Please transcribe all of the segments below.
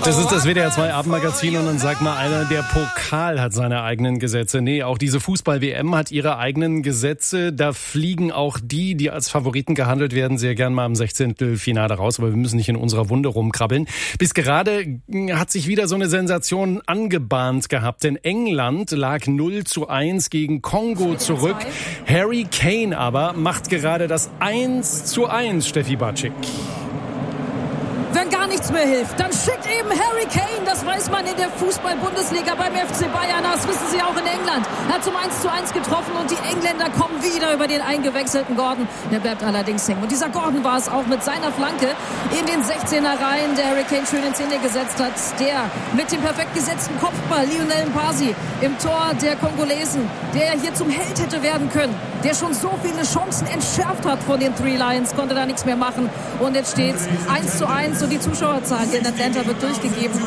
Das ist das WDR 2 Abendmagazin und dann sagt mal einer, der Pokal hat seine eigenen Gesetze. Nee, auch diese Fußball-WM hat ihre eigenen Gesetze. Da fliegen auch die als Favoriten gehandelt werden, sehr gern mal im 16. Finale raus. Aber wir müssen nicht in unserer Wunde rumkrabbeln. Bis gerade hat sich wieder so eine Sensation angebahnt gehabt. Denn England lag 0:1 gegen Kongo zurück. Harry Kane aber macht gerade das 1:1, Steffi Batschik. Wenn gar nichts mehr hilft, dann schickt eben Harry Kane, das weiß man in der Fußball-Bundesliga beim FC Bayern, das wissen sie auch in England. Er hat zum 1:1 getroffen und die Engländer kommen wieder über den eingewechselten Gordon. Der bleibt allerdings hängen. Und dieser Gordon war es auch mit seiner Flanke in den 16er Reihen, der Harry Kane schön in Szene gesetzt hat. Der mit dem perfekt gesetzten Kopfball, Lionel Mpasi, im Tor der Kongolesen, der hier zum Held hätte werden können, der schon so viele Chancen entschärft hat von den Three Lions, konnte da nichts mehr machen. Und jetzt steht's 1:1. Und die Zuschauerzahl in Atlanta wird durchgegeben.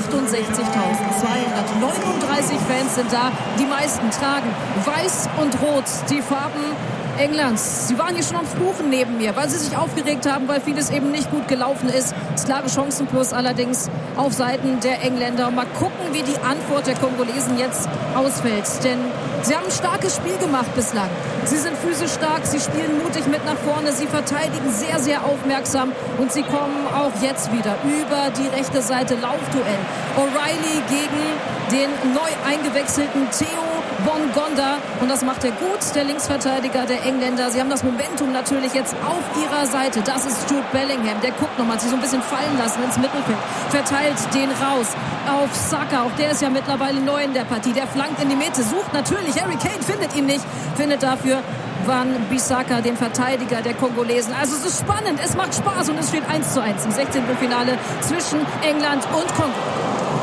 68.239 Fans sind da. Die meisten tragen weiß und rot, die Farben Englands. Sie waren hier schon am Fluchen neben mir, weil sie sich aufgeregt haben, weil vieles eben nicht gut gelaufen ist. Das klare Chancenplus allerdings auf Seiten der Engländer. Mal gucken, wie die Antwort der Kongolesen jetzt ausfällt. Denn sie haben ein starkes Spiel gemacht bislang. Sie sind physisch stark, sie spielen mutig mit nach vorne, sie verteidigen sehr, sehr aufmerksam und sie kommen auch jetzt wieder über die rechte Seite. Laufduell. O'Reilly gegen den neu eingewechselten Theo Bongonda. Und das macht er gut, der Linksverteidiger der Engländer. Sie haben das Momentum natürlich jetzt auf ihrer Seite. Das ist Jude Bellingham. Der guckt nochmal, hat sich so ein bisschen fallen lassen ins Mittelfeld. Verteilt den raus auf Saka. Auch der ist ja mittlerweile neu in der Partie. Der flankt in die Mitte, sucht natürlich Harry Kane, findet ihn nicht. Findet dafür Wan-Bissaka, den Verteidiger der Kongolesen. Also es ist spannend, es macht Spaß und es steht 1:1 im 16. Finale zwischen England und Kongo.